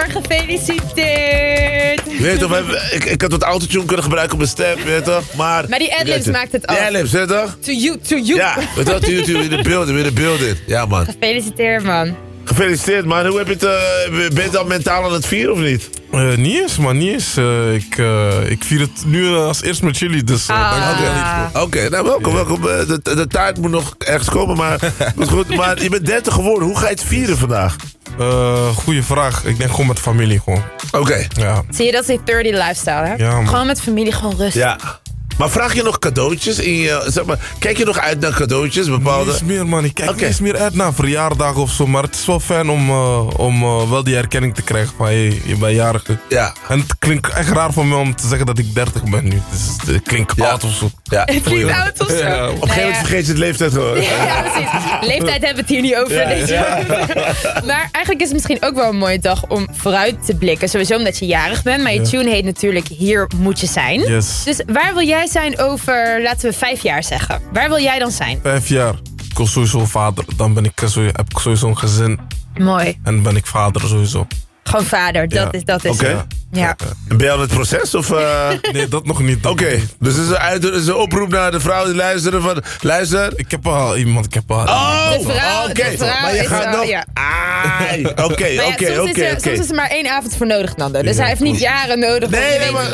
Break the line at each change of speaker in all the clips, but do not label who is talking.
gefeliciteerd.
Weet je toch, ik had wat autotune kunnen gebruiken op mijn stem, weet je toch? Maar die
adlibs maakt het af.
Die adlibs, weet je toch?
To you.
Ja, weet je toch, to you, in the building. Ja, man.
Gefeliciteerd, man.
Gefeliciteerd, man. Hoe heb je het, ben je dan mentaal aan het vieren of niet?
Niet eens, man, niet eens. Ik vier het nu als eerst met jullie, dus dank je wel niet voor.
Oké, nou welkom. De taart moet nog ergens komen, maar goed. Maar je bent 30 geworden. Hoe ga je het vieren vandaag?
Goeie vraag. Ik denk gewoon met familie, gewoon.
Oké.
Ja.
Zie je, dat is die 30 lifestyle, hè?
Ja, man.
Gewoon met familie, gewoon rustig.
Ja. Maar vraag je nog cadeautjes? Zeg maar, kijk je nog uit naar cadeautjes? Bepaalde...
Niet eens meer, man. Ik kijk niet eens meer uit naar verjaardagen of zo. Maar het is wel fijn om wel die herkenning te krijgen van hey, je bent jarige.
Ja.
En het klinkt echt raar voor mij om te zeggen dat ik 30 ben nu. Het klinkt oud of zo.
Ja.
Het klinkt oud of zo.
Ja. Op een gegeven moment vergeet je het leeftijd gewoon.
Ja, precies. Leeftijd hebben we het hier niet over. Maar eigenlijk is het misschien ook wel een mooie dag om vooruit te blikken. Sowieso omdat je jarig bent. Maar je tune heet natuurlijk Hier moet je zijn.
Yes.
Dus waar wil jij zijn over, laten we 5 jaar zeggen. Waar wil jij dan zijn?
5 jaar. Ik wil sowieso vader. Dan heb ik sowieso een gezin.
Mooi.
En ben ik vader sowieso.
Gewoon vader, dat is
Oké.
het. Ja.
Ben je al in het proces? Of,
Nee, dat nog niet.
Oké. Dus het is een oproep naar de vrouwen die luisteren van... Luister.
Ik heb al iemand,
Oh,
de vrouw
maar je gaat nog...
Ja.
Oké.
Soms is er maar 1 avond voor nodig, Nando. Dus hij heeft niet jaren nodig.
Nee, maar...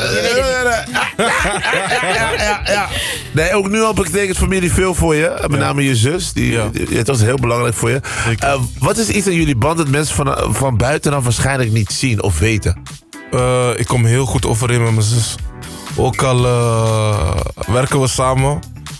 Ja. Nee, ook nu al betekent familie veel voor je. Met name je zus. Het was heel belangrijk voor je. Wat is iets aan jullie band dat mensen van buitenaf waarschijnlijk niet zien of weten?
Ik kom heel goed overeen met mijn zus. Ook al werken we samen.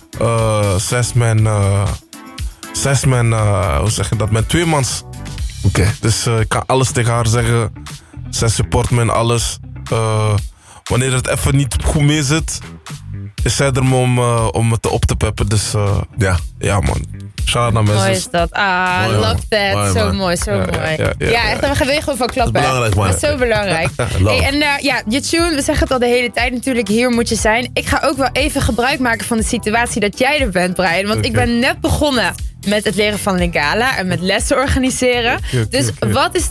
Zes man, hoe zeg je dat, met 2 mans.
Oké.
Dus ik kan alles tegen haar zeggen. Zij support me in alles. Wanneer het even niet goed mee zit, is zij er om me op te peppen. Dus ja man. Shout-out naar mijn
Mooi
zus.
is dat.
Mooi,
love that.
mooi,
zo
man.
mooi. Ja, echt, daar wil je gewoon van klappen.
Dat is belangrijk, man.
Dat is zo belangrijk. Hey, en je tune, we zeggen het al de hele tijd natuurlijk, hier moet je zijn. Ik ga ook wel even gebruik maken van de situatie dat jij er bent, Brian. Want ik ben net begonnen met het leren van Lingala en met lessen organiseren. Dus wat is